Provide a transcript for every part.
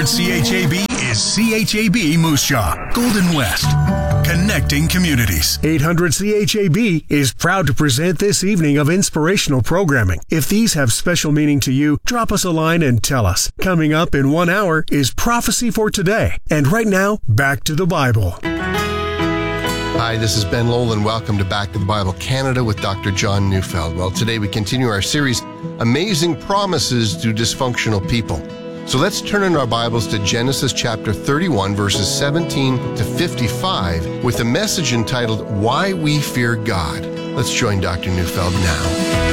800 CHAB is CHAB Moose Jaw, Golden West. Connecting communities. 800 CHAB is proud to present this evening of inspirational programming. If these have special meaning to you, drop us a line and tell us. Coming up in 1 hour is Prophecy for Today. And right now, back to the Bible. Hi, this is Ben Lowell, and welcome to Back to the Bible Canada with Dr. John Neufeld. Well, today we continue our series, Amazing Promises to Dysfunctional People. So let's turn in our Bibles to Genesis chapter 31, verses 17 to 55, with a message entitled, Why We Fear God. Let's join Dr. Neufeld now.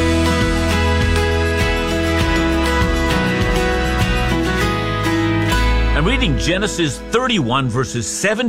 I'm reading Genesis 31, verses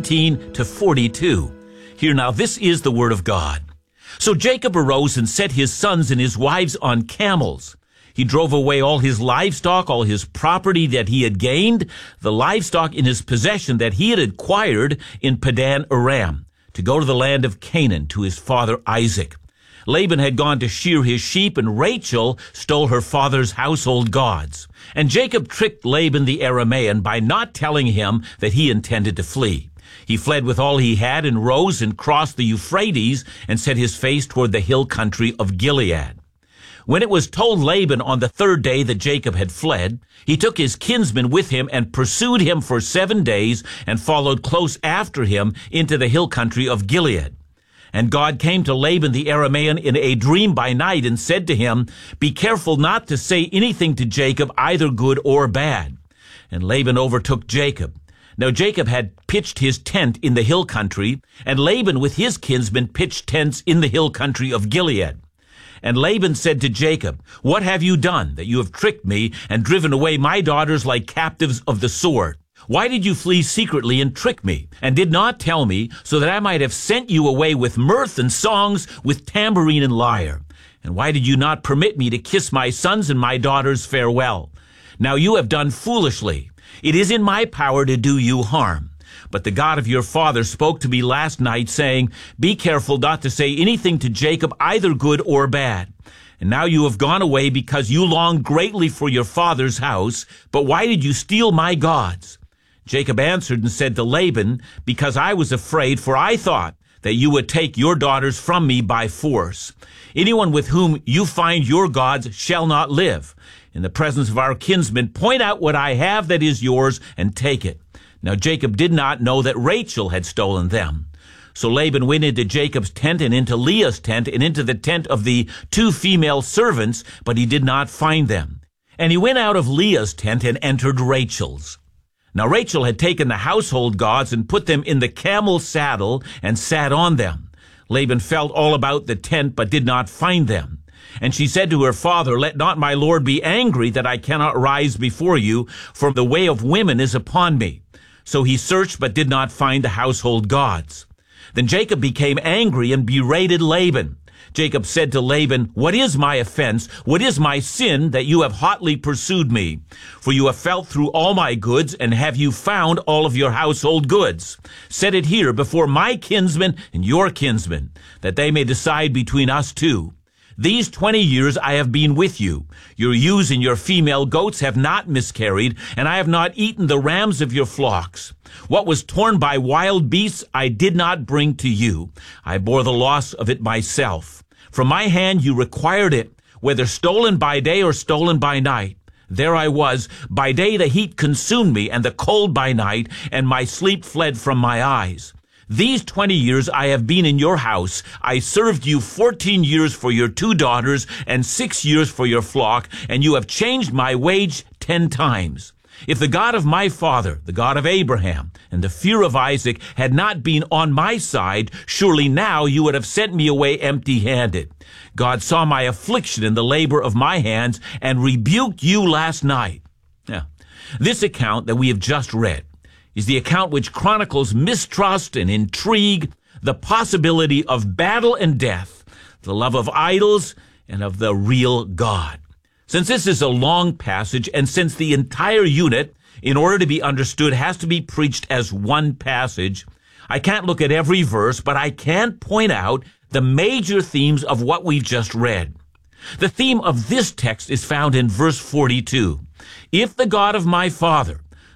17 to 42. Here now, this is the word of God. So Jacob arose and set his sons and his wives on camels. He drove away all his livestock, all his property that he had gained, the livestock in his possession that he had acquired in Padan Aram, to go to the land of Canaan to his father Isaac. Laban had gone to shear his sheep, and Rachel stole her father's household gods. And Jacob tricked Laban the Aramean by not telling him that he intended to flee. He fled with all he had and rose and crossed the Euphrates and set his face toward the hill country of Gilead. When it was told Laban on the third day that Jacob had fled, he took his kinsmen with him and pursued him for 7 days and followed close after him into the hill country of Gilead. And God came to Laban the Aramean in a dream by night and said to him, Be careful not to say anything to Jacob, either good or bad. And Laban overtook Jacob. Now Jacob had pitched his tent in the hill country, and Laban with his kinsmen pitched tents in the hill country of Gilead. And Laban said to Jacob, What have you done, that you have tricked me and driven away my daughters like captives of the sword? Why did you flee secretly and trick me, and did not tell me, so that I might have sent you away with mirth and songs, with tambourine and lyre? And why did you not permit me to kiss my sons and my daughters farewell? Now you have done foolishly. It is in my power to do you harm. But the God of your father spoke to me last night, saying, Be careful not to say anything to Jacob, either good or bad. And now you have gone away because you long greatly for your father's house. But why did you steal my gods? Jacob answered and said to Laban, Because I was afraid, for I thought that you would take your daughters from me by force. Anyone with whom you find your gods shall not live. In the presence of our kinsmen, point out what I have that is yours and take it. Now Jacob did not know that Rachel had stolen them. So Laban went into Jacob's tent and into Leah's tent and into the tent of the 2 female servants, but he did not find them. And he went out of Leah's tent and entered Rachel's. Now Rachel had taken the household gods and put them in the camel's saddle and sat on them. Laban felt all about the tent, but did not find them. And she said to her father, Let not my lord be angry that I cannot rise before you, for the way of women is upon me. So he searched, but did not find the household gods. Then Jacob became angry and berated Laban. Jacob said to Laban, What is my offense? What is my sin that you have hotly pursued me? For you have felt through all my goods, and have you found all of your household goods? Set it here before my kinsmen and your kinsmen, that they may decide between us two. These 20 years I have been with you. Your ewes and your female goats have not miscarried, and I have not eaten the rams of your flocks. What was torn by wild beasts I did not bring to you. I bore the loss of it myself. From my hand you required it, whether stolen by day or stolen by night. There I was. By day the heat consumed me, and the cold by night, and my sleep fled from my eyes. These 20 years I have been in your house. I served you 14 years for your 2 daughters and 6 years for your flock, and you have changed my wage 10 times. If the God of my father, the God of Abraham, and the fear of Isaac had not been on my side, surely now you would have sent me away empty-handed. God saw my affliction and the labor of my hands and rebuked you last night. Now, this account that we have just read is the account which chronicles mistrust and intrigue, the possibility of battle and death, the love of idols, and of the real God. Since this is a long passage, and since the entire unit, in order to be understood, has to be preached as one passage, I can't look at every verse, but I can point out the major themes of what we've just read. The theme of this text is found in verse 42. If the God of my father,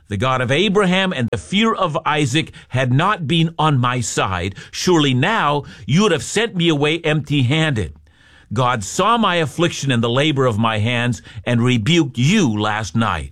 the God of Abraham and the fear of Isaac had not been on my side, surely now you would have sent me away empty-handed. God saw my affliction and the labor of my hands and rebuked you last night.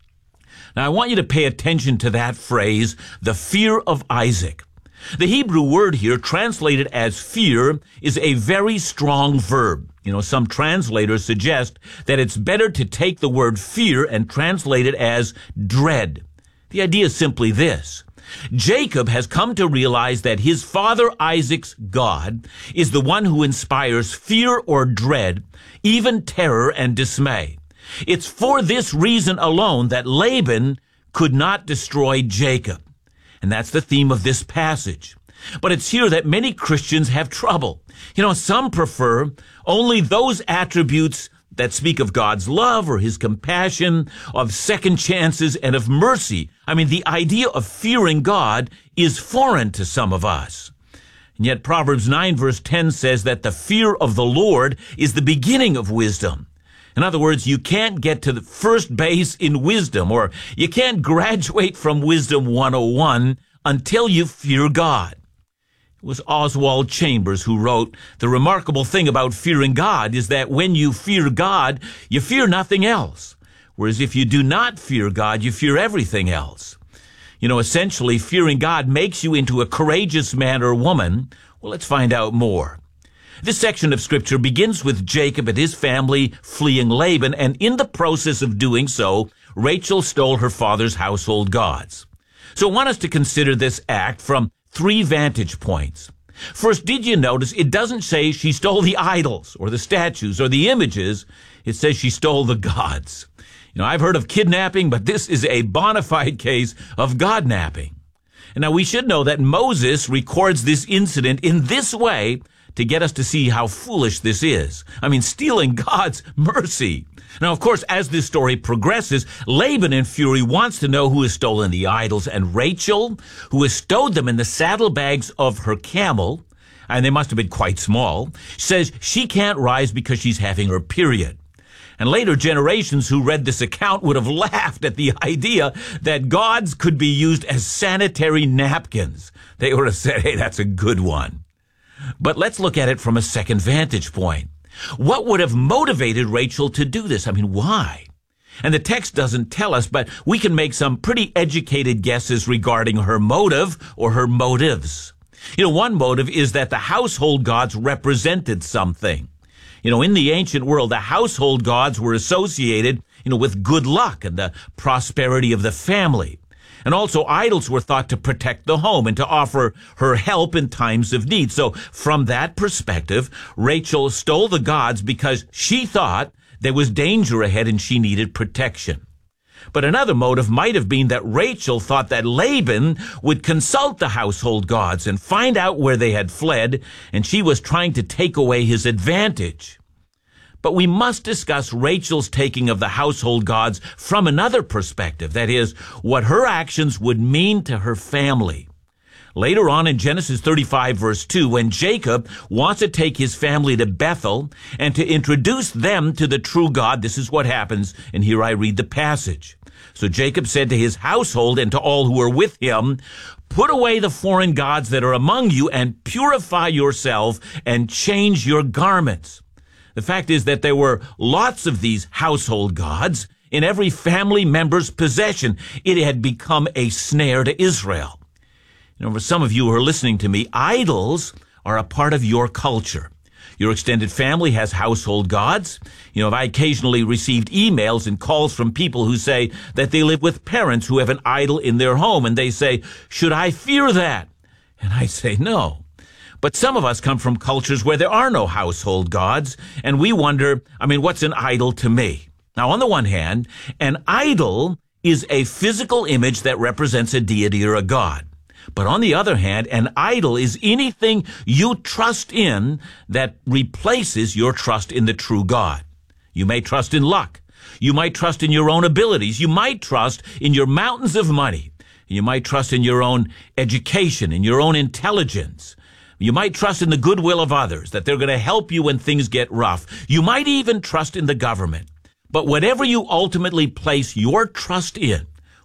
Now, I want you to pay attention to that phrase, the fear of Isaac. The Hebrew word here, translated as fear, is a very strong verb. Some translators suggest that it's better to take the word fear and translate it as dread. The idea is simply this. Jacob has come to realize that his father Isaac's God is the one who inspires fear or dread, even terror and dismay. It's for this reason alone that Laban could not destroy Jacob. And that's the theme of this passage. But it's here that many Christians have trouble. Some prefer only those attributes that speak of God's love or his compassion, of second chances, and of mercy. The idea of fearing God is foreign to some of us. And yet Proverbs 9 verse 10 says that the fear of the Lord is the beginning of wisdom. In other words, you can't get to the first base in wisdom, or you can't graduate from Wisdom 101 until you fear God. It was Oswald Chambers who wrote, "The remarkable thing about fearing God is that when you fear God, you fear nothing else. Whereas if you do not fear God, you fear everything else." Essentially, fearing God makes you into a courageous man or woman. Well, let's find out more. This section of Scripture begins with Jacob and his family fleeing Laban, and in the process of doing so, Rachel stole her father's household gods. So I want us to consider this act from 3 vantage points. First, did you notice it doesn't say she stole the idols or the statues or the images? It says she stole the gods. I've heard of kidnapping, but this is a bona fide case of godnapping. And now we should know that Moses records this incident in this way to get us to see how foolish this is. Stealing God's mercy. Now, of course, as this story progresses, Laban in fury wants to know who has stolen the idols, and Rachel, who has stowed them in the saddlebags of her camel, and they must have been quite small, says she can't rise because she's having her period. And later generations who read this account would have laughed at the idea that gods could be used as sanitary napkins. They would have said, hey, that's a good one. But let's look at it from a second vantage point. What would have motivated Rachel to do this? Why? And the text doesn't tell us, but we can make some pretty educated guesses regarding her motive or her motives. One motive is that the household gods represented something. In the ancient world, the household gods were associated, with good luck and the prosperity of the family. And also idols were thought to protect the home and to offer her help in times of need. So from that perspective, Rachel stole the gods because she thought there was danger ahead and she needed protection. But another motive might have been that Rachel thought that Laban would consult the household gods and find out where they had fled, and she was trying to take away his advantage. But we must discuss Rachel's taking of the household gods from another perspective, that is, what her actions would mean to her family. Later on in Genesis 35, verse 2, when Jacob wants to take his family to Bethel and to introduce them to the true God, this is what happens, and here I read the passage. So Jacob said to his household and to all who were with him, "Put away the foreign gods that are among you and purify yourself and change your garments." The fact is that there were lots of these household gods in every family member's possession. It had become a snare to Israel. For some of you who are listening to me, idols are a part of your culture. Your extended family has household gods. I occasionally received emails and calls from people who say that they live with parents who have an idol in their home, and they say, "Should I fear that?" And I say, no. But some of us come from cultures where there are no household gods, and we wonder, what's an idol to me? Now, on the one hand, an idol is a physical image that represents a deity or a god. But on the other hand, an idol is anything you trust in that replaces your trust in the true God. You may trust in luck. You might trust in your own abilities. You might trust in your mountains of money. You might trust in your own education, in your own intelligence. You might trust in the goodwill of others, that they're going to help you when things get rough. You might even trust in the government. But whatever you ultimately place your trust in,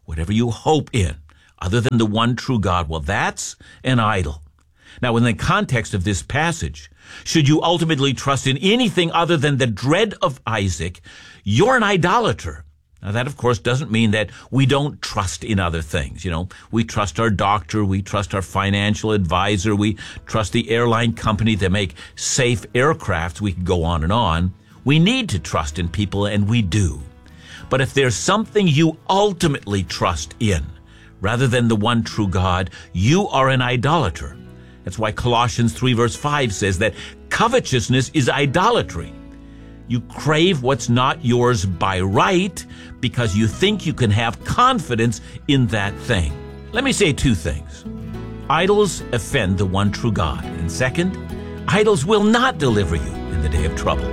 whatever you hope in, other than the one true God, well, that's an idol. Now, in the context of this passage, should you ultimately trust in anything other than the dread of Isaac, you're an idolater. Now, that, of course, doesn't mean that we don't trust in other things. We trust our doctor, we trust our financial advisor, we trust the airline company that make safe aircrafts. We can go on and on. We need to trust in people, and we do. But if there's something you ultimately trust in, rather than the one true God, you are an idolater. That's why Colossians 3 verse 5 says that covetousness is idolatry. You crave what's not yours by right because you think you can have confidence in that thing. Let me say two things. Idols offend the one true God. And second, idols will not deliver you in the day of trouble.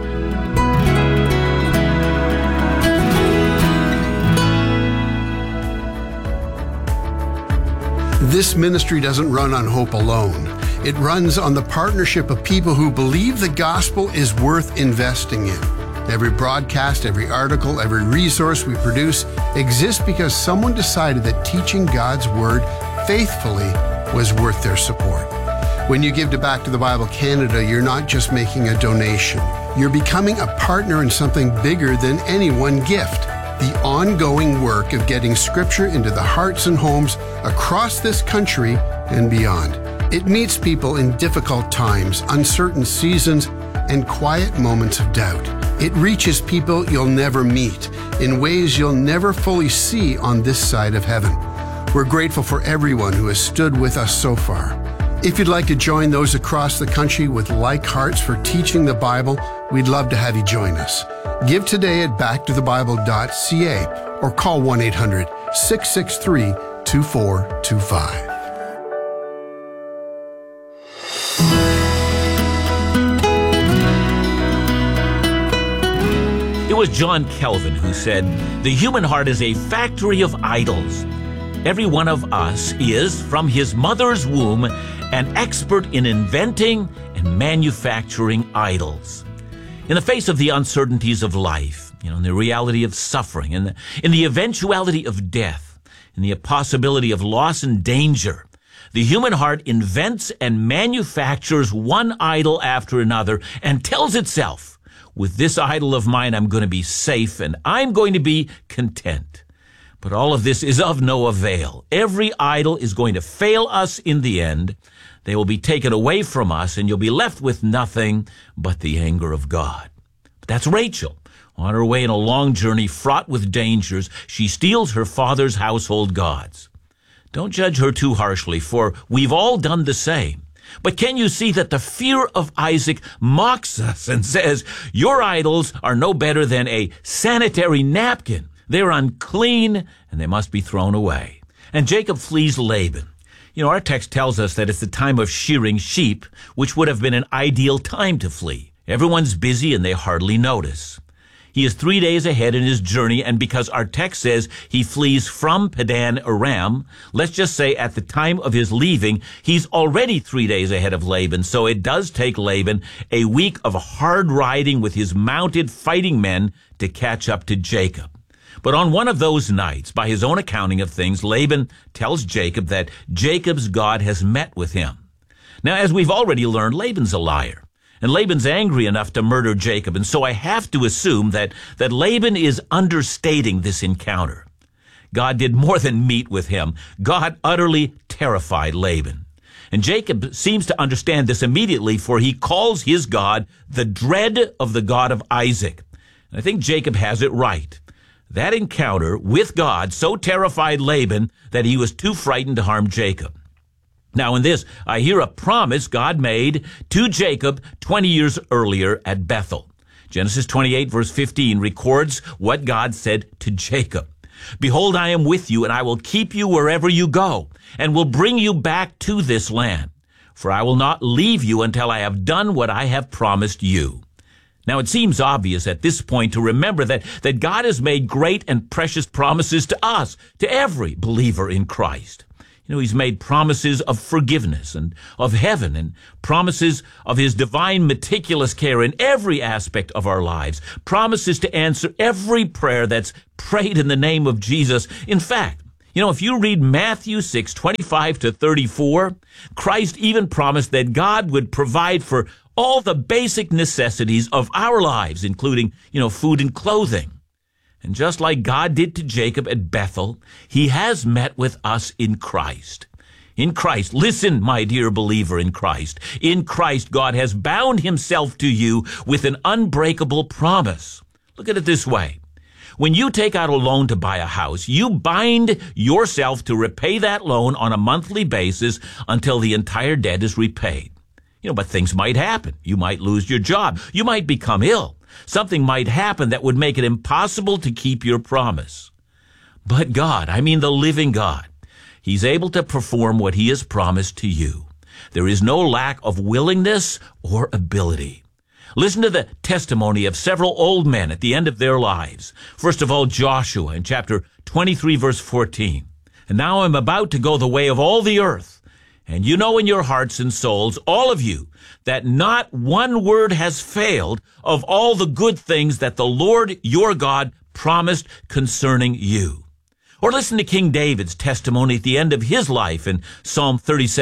This ministry doesn't run on hope alone. It runs on the partnership of people who believe the gospel is worth investing in. Every broadcast, every article, every resource we produce exists because someone decided that teaching God's Word faithfully was worth their support. When you give to Back to the Bible Canada, you're not just making a donation. You're becoming a partner in something bigger than any one gift. The ongoing work of getting Scripture into the hearts and homes across this country and beyond. It meets people in difficult times, uncertain seasons, and quiet moments of doubt. It reaches people you'll never meet in ways you'll never fully see on this side of heaven. We're grateful for everyone who has stood with us so far. If you'd like to join those across the country with like hearts for teaching the Bible, we'd love to have you join us. Give today at backtothebible.ca or call 1-800-663-2425. It was John Calvin who said, "The human heart is a factory of idols. Every one of us is, from his mother's womb, an expert in inventing and manufacturing idols." In the face of the uncertainties of life, in the reality of suffering, in the eventuality of death, in the possibility of loss and danger, the human heart invents and manufactures one idol after another and tells itself, with this idol of mine, I'm going to be safe and I'm going to be content. But all of this is of no avail. Every idol is going to fail us in the end. They will be taken away from us, and you'll be left with nothing but the anger of God. But that's Rachel. On her way in a long journey fraught with dangers, she steals her father's household gods. Don't judge her too harshly, for we've all done the same. But can you see that the fear of Isaac mocks us and says, your idols are no better than a sanitary napkin. They're unclean, and they must be thrown away. And Jacob flees Laban. Our text tells us that it's the time of shearing sheep, which would have been an ideal time to flee. Everyone's busy, and they hardly notice. He is 3 days ahead in his journey, and because our text says he flees from Padan Aram, let's just say at the time of his leaving, he's already 3 days ahead of Laban. So it does take Laban a week of hard riding with his mounted fighting men to catch up to Jacob. But on one of those nights, by his own accounting of things, Laban tells Jacob that Jacob's God has met with him. Now, as we've already learned, Laban's a liar. And Laban's angry enough to murder Jacob, and so I have to assume that Laban is understating this encounter. God did more than meet with him. God utterly terrified Laban. And Jacob seems to understand this immediately, for he calls his God the dread of the God of Isaac. And I think Jacob has it right. That encounter with God so terrified Laban that he was too frightened to harm Jacob. Now in this, I hear a promise God made to Jacob 20 years earlier at Bethel. Genesis 28 verse 15 records what God said to Jacob. Behold, I am with you, and I will keep you wherever you go, and will bring you back to this land. For I will not leave you until I have done what I have promised you. Now it seems obvious at this point to remember that God has made great and precious promises to us, to every believer in Christ. He's made promises of forgiveness and of heaven, and promises of his divine meticulous care in every aspect of our lives, promises to answer every prayer that's prayed in the name of Jesus. In fact, You know, if you read Matthew 6:25 to 34, Christ even promised that God would provide for all the basic necessities of our lives, including, food and clothing. And just like God did to Jacob at Bethel, he has met with us in Christ. In Christ, listen, my dear believer in Christ. In Christ, God has bound himself to you with an unbreakable promise. Look at it this way. When you take out a loan to buy a house, you bind yourself to repay that loan on a monthly basis until the entire debt is repaid. But things might happen. You might lose your job. You might become ill. Something might happen that would make it impossible to keep your promise. But God, the living God, he's able to perform what he has promised to you. There is no lack of willingness or ability. Listen to the testimony of several old men at the end of their lives. First of all, Joshua in chapter 23, verse 14. And now I'm about to go the way of all the earth. And you know in your hearts and souls, all of you, that not one word has failed of all the good things that the Lord your God promised concerning you. Or listen to King David's testimony at the end of his life in Psalm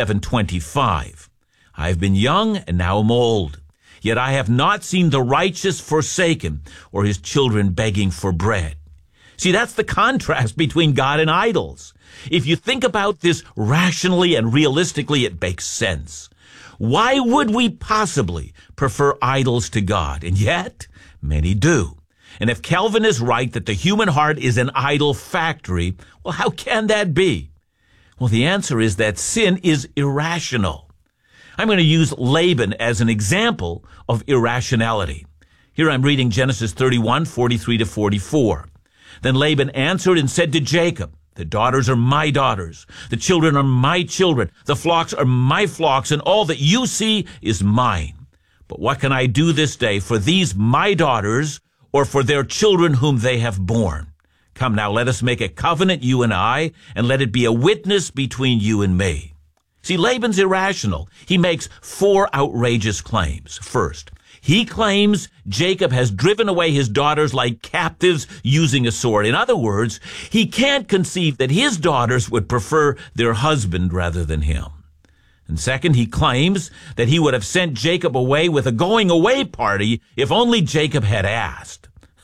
37:25. I've been young and now am old. Yet I have not seen the righteous forsaken, or his children begging for bread. See, that's the contrast between God and idols. If you think about this rationally and realistically, it makes sense. Why would we possibly prefer idols to God? And yet, many do. And if Calvin is right that the human heart is an idol factory, well, how can that be? Well, the answer is that sin is irrational. I'm going to use Laban as an example of irrationality. Here I'm reading Genesis 31:43 to 44. Then Laban answered and said to Jacob, the daughters are my daughters, the children are my children, the flocks are my flocks, and all that you see is mine. But what can I do this day for these my daughters, or for their children whom they have borne? Come now, let us make a covenant, you and I, and let it be a witness between you and me. See, Laban's irrational. He makes 4 outrageous claims. First, he claims Jacob has driven away his daughters like captives using a sword. In other words, he can't conceive that his daughters would prefer their husband rather than him. And second, he claims that he would have sent Jacob away with a going-away party if only Jacob had asked.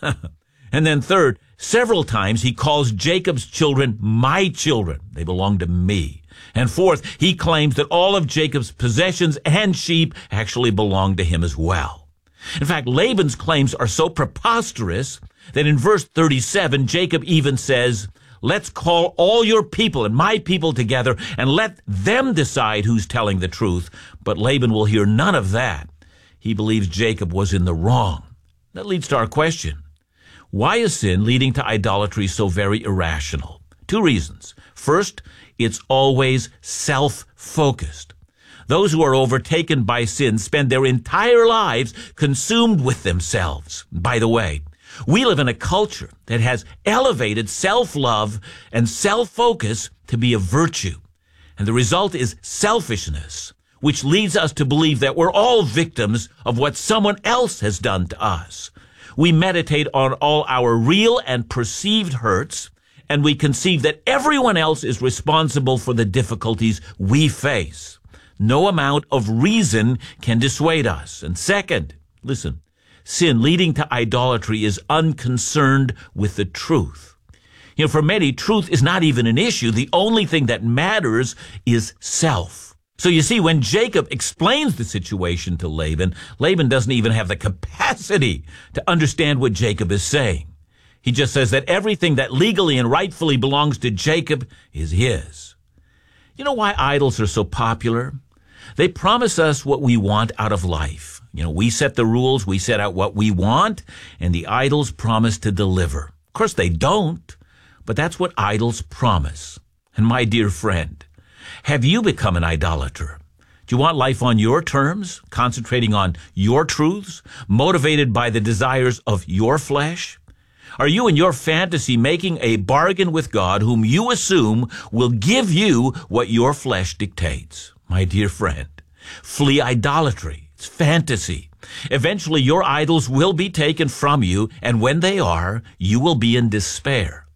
And then third, several times he calls Jacob's children my children. They belong to me. And fourth, he claims that all of Jacob's possessions and sheep actually belong to him as well. In fact, Laban's claims are so preposterous that in verse 37, Jacob even says, let's call all your people and my people together and let them decide who's telling the truth. But Laban will hear none of that. He believes Jacob was in the wrong. That leads to our question. Why is sin leading to idolatry so very irrational? 2 reasons. First, it's always self-focused. Those who are overtaken by sin spend their entire lives consumed with themselves. By the way, we live in a culture that has elevated self-love and self-focus to be a virtue. And the result is selfishness, which leads us to believe that we're all victims of what someone else has done to us. We meditate on all our real and perceived hurts, and we conceive that everyone else is responsible for the difficulties we face. No amount of reason can dissuade us. And second, listen, sin leading to idolatry is unconcerned with the truth. For many, truth is not even an issue. The only thing that matters is self. So you see, when Jacob explains the situation to Laban, Laban doesn't even have the capacity to understand what Jacob is saying. He just says that everything that legally and rightfully belongs to Jacob is his. You know why idols are so popular? They promise us what we want out of life. We set the rules, we set out what we want, and the idols promise to deliver. Of course, they don't, but that's what idols promise. And my dear friend, have you become an idolater? Do you want life on your terms, concentrating on your truths, motivated by the desires of your flesh? Are you in your fantasy making a bargain with God whom you assume will give you what your flesh dictates? My dear friend, flee idolatry. It's fantasy. Eventually your idols will be taken from you, and when they are, you will be in despair.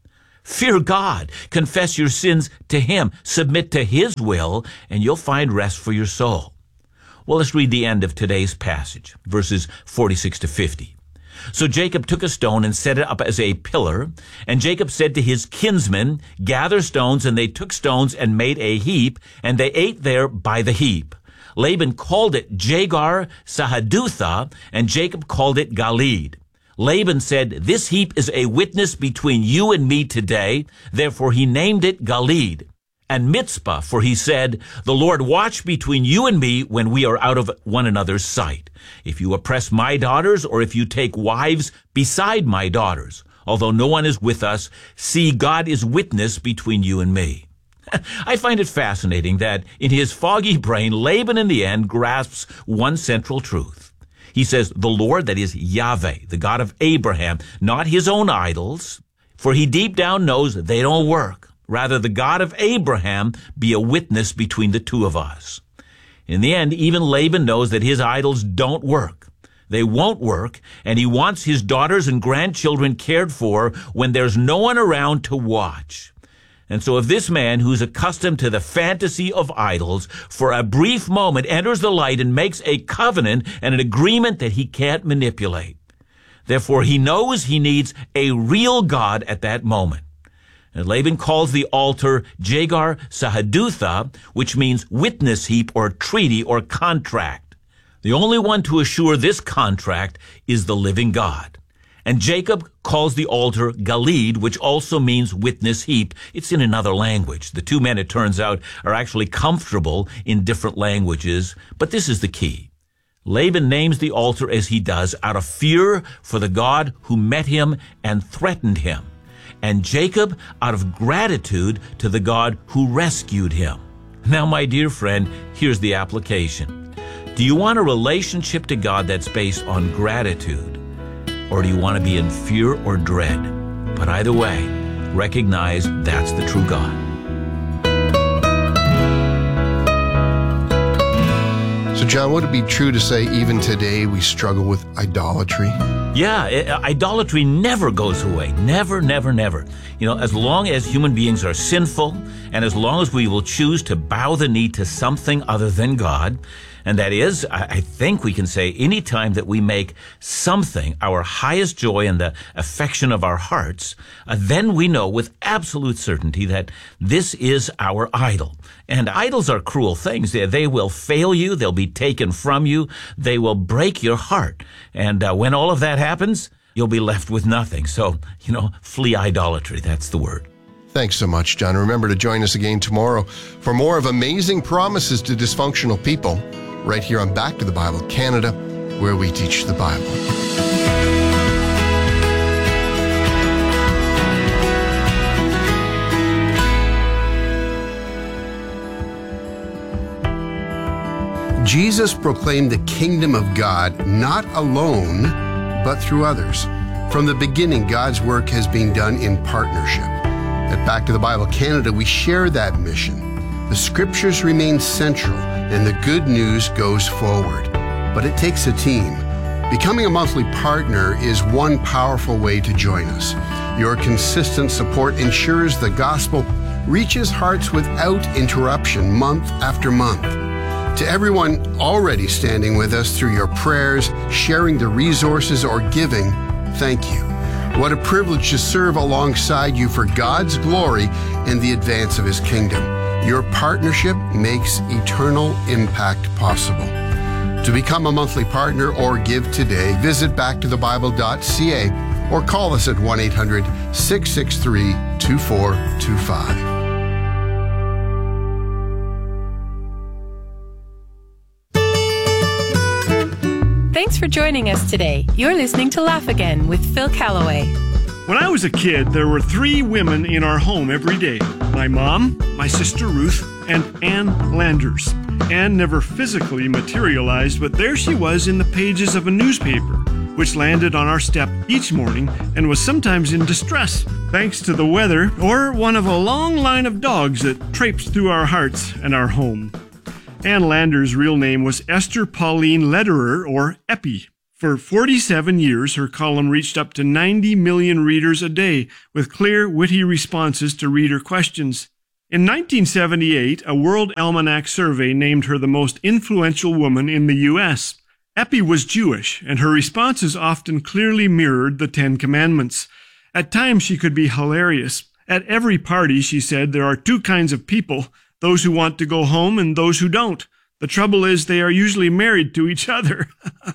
Fear God. Confess your sins to Him. Submit to His will, and you'll find rest for your soul. Well, let's read the end of today's passage, verses 46 to 50. So Jacob took a stone and set it up as a pillar, and Jacob said to his kinsmen, gather stones, and they took stones and made a heap, and they ate there by the heap. Laban called it Jegar Sahadutha, and Jacob called it Galeed. Laban said, this heap is a witness between you and me today. Therefore he named it Galeed. And Mitzpah, for he said, the Lord watch between you and me when we are out of one another's sight. If you oppress my daughters, or if you take wives beside my daughters, although no one is with us, see, God is witness between you and me. I find it fascinating that in his foggy brain, Laban in the end grasps one central truth. He says, the Lord, that is Yahweh, the God of Abraham, not his own idols, for he deep down knows they don't work. Rather, the God of Abraham be a witness between the two of us. In the end, even Laban knows that his idols don't work. They won't work, and he wants his daughters and grandchildren cared for when there's no one around to watch. And so if this man, who's accustomed to the fantasy of idols, for a brief moment enters the light and makes a covenant and an agreement that he can't manipulate, therefore he knows he needs a real God at that moment. And Laban calls the altar Jegar Sahadutha, which means witness heap or treaty or contract. The only one to assure this contract is the living God. And Jacob calls the altar Galeed, which also means witness heap. It's in another language. The two men, it turns out, are actually comfortable in different languages, but this is the key. Laban names the altar as he does out of fear for the God who met him and threatened him, and Jacob out of gratitude to the God who rescued him. Now, my dear friend, here's the application. Do you want a relationship to God that's based on gratitude? Or do you want to be in fear or dread? But either way, recognize that's the true God. So, John, would it be true to say even today we struggle with idolatry? Yeah, idolatry never goes away. Never, never, never. As long as human beings are sinful, and as long as we will choose to bow the knee to something other than God, and that is, I think we can say, any time that we make something our highest joy and the affection of our hearts, then we know with absolute certainty that this is our idol. And idols are cruel things. They will fail you. They'll be taken from you. They will break your heart. And when all of that happens, you'll be left with nothing. So, flee idolatry. That's the word. Thanks so much, John. Remember to join us again tomorrow for more of Amazing Promises to Dysfunctional People, right here on Back to the Bible Canada, where we teach the Bible. Jesus proclaimed the kingdom of God not alone, but through others. From the beginning, God's work has been done in partnership. At Back to the Bible Canada, we share that mission. The scriptures remain central, and the good news goes forward. But it takes a team. Becoming a monthly partner is one powerful way to join us. Your consistent support ensures the gospel reaches hearts without interruption month after month. To everyone already standing with us through your prayers, sharing the resources, or giving, thank you. What a privilege to serve alongside you for God's glory and the advance of His kingdom. Your partnership makes eternal impact possible. To become a monthly partner or give today, visit backtothebible.ca or call us at 1-800-663-2425. Thanks for joining us today. You're listening to Laugh Again with Phil Callaway. When I was a kid, there were 3 women in our home every day. My mom, my sister Ruth, and Ann Landers. Ann never physically materialized, but there she was in the pages of a newspaper, which landed on our step each morning and was sometimes in distress, thanks to the weather or one of a long line of dogs that traipsed through our hearts and our home. Ann Landers' real name was Esther Pauline Lederer, or Eppie. For 47 years, her column reached up to 90 million readers a day with clear, witty responses to reader questions. In 1978, a World Almanac survey named her the most influential woman in the U.S. Eppie was Jewish, and her responses often clearly mirrored the Ten Commandments. At times, she could be hilarious. At every party, she said, there are two kinds of people, those who want to go home and those who don't. The trouble is they are usually married to each other.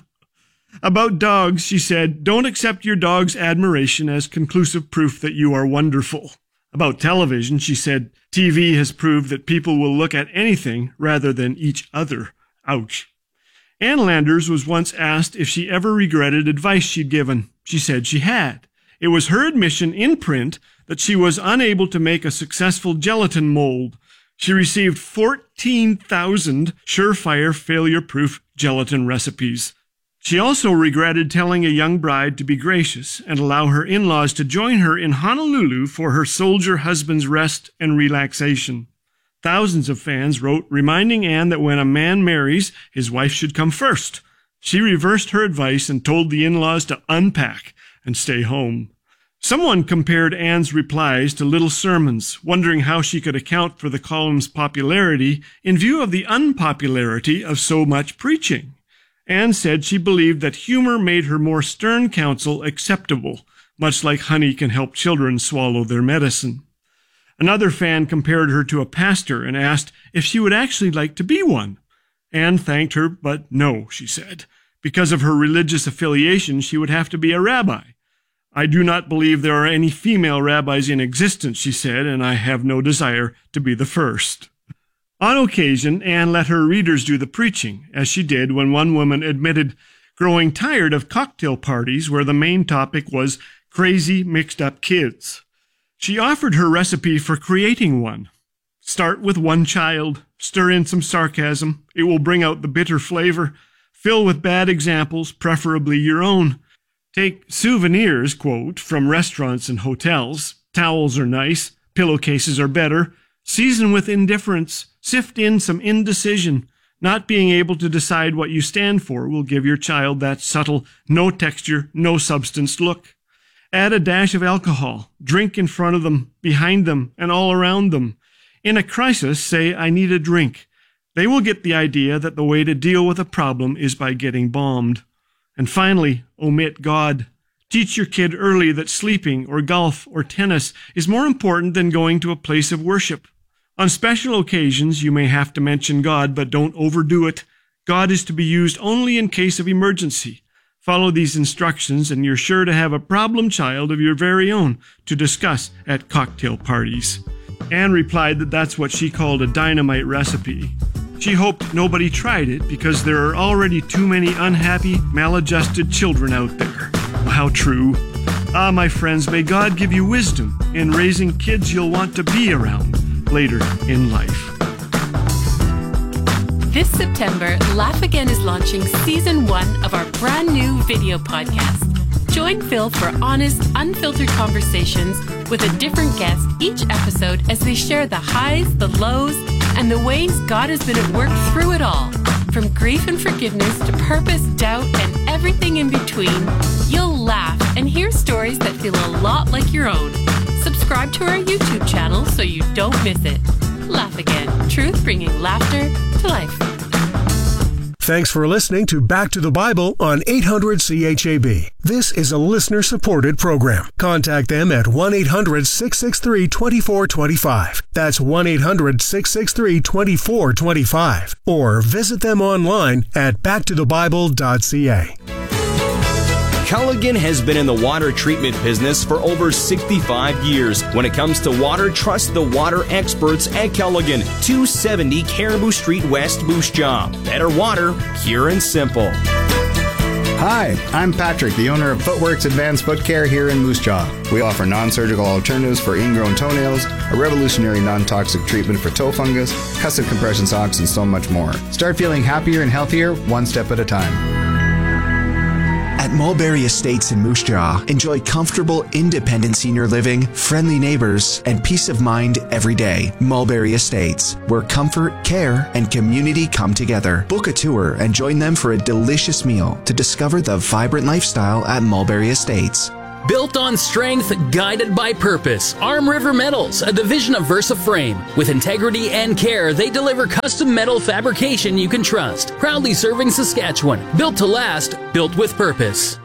About dogs, she said, don't accept your dog's admiration as conclusive proof that you are wonderful. About television, she said, TV has proved that people will look at anything rather than each other. Ouch. Ann Landers was once asked if she ever regretted advice she'd given. She said she had. It was her admission in print that she was unable to make a successful gelatin mold. She received 14,000 surefire failure-proof gelatin recipes. She also regretted telling a young bride to be gracious and allow her in-laws to join her in Honolulu for her soldier husband's rest and relaxation. Thousands of fans wrote reminding Ann that when a man marries, his wife should come first. She reversed her advice and told the in-laws to unpack and stay home. Someone compared Ann's replies to little sermons, wondering how she could account for the column's popularity in view of the unpopularity of so much preaching. Ann said she believed that humor made her more stern counsel acceptable, much like honey can help children swallow their medicine. Another fan compared her to a pastor and asked if she would actually like to be one. Ann thanked her, but no, she said. Because of her religious affiliation, she would have to be a rabbi. I do not believe there are any female rabbis in existence, she said, and I have no desire to be the first. On occasion, Ann let her readers do the preaching, as she did when one woman admitted growing tired of cocktail parties where the main topic was crazy, mixed-up kids. She offered her recipe for creating one. Start with one child, stir in some sarcasm, it will bring out the bitter flavor, fill with bad examples, preferably your own. Take souvenirs, quote, from restaurants and hotels. Towels are nice, pillowcases are better. Season with indifference. Sift in some indecision. Not being able to decide what you stand for will give your child that subtle, no texture, no substance look. Add a dash of alcohol. Drink in front of them, behind them, and all around them. In a crisis, say, I need a drink. They will get the idea that the way to deal with a problem is by getting bombed. And finally, omit God. Teach your kid early that sleeping or golf or tennis is more important than going to a place of worship. On special occasions, you may have to mention God, but don't overdo it. God is to be used only in case of emergency. Follow these instructions, and you're sure to have a problem child of your very own to discuss at cocktail parties. Ann replied that that's what she called a dynamite recipe. She hoped nobody tried it because there are already too many unhappy, maladjusted children out there. How true. Ah, my friends, may God give you wisdom in raising kids you'll want to be around later in life. This September, Laugh Again is launching Season 1 of our brand new video podcast. Join Phil for honest, unfiltered conversations with a different guest each episode as they share the highs, the lows, and the ways God has been at work through it all. From grief and forgiveness to purpose, doubt, and everything in between, you'll laugh and hear stories that feel a lot like your own. Subscribe to our YouTube channel so you don't miss it. Laugh Again. Truth bringing laughter to life. Thanks for listening to Back to the Bible on 800 CHAB. This is a listener-supported program. Contact them at 1-800-663-2425. That's 1-800-663-2425. Or visit them online at backtothebible.ca. Culligan has been in the water treatment business for over 65 years. When it comes to water, trust the water experts at Culligan, 270 Caribou Street West, Moose Jaw. Better water, pure and simple. Hi, I'm Patrick, the owner of Footworks Advanced Foot Care here in Moose Jaw. We offer non-surgical alternatives for ingrown toenails, a revolutionary non-toxic treatment for toe fungus, custom compression socks, and so much more. Start feeling happier and healthier one step at a time. At Mulberry Estates in Moose Jaw, enjoy comfortable, independent senior living, friendly neighbors, and peace of mind every day. Mulberry Estates, where comfort, care, and community come together. Book a tour and join them for a delicious meal to discover the vibrant lifestyle at Mulberry Estates. Built on strength, guided by purpose. Arm River Metals, a division of Versa Frame. With integrity and care, they deliver custom metal fabrication you can trust. Proudly serving Saskatchewan. Built to last, built with purpose.